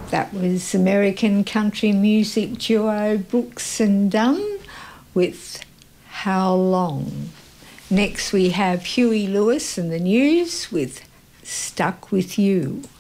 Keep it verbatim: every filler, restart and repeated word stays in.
That was American country music duo Brooks and Dunn with How Long. Next we have Huey Lewis and the News with Stuck With You.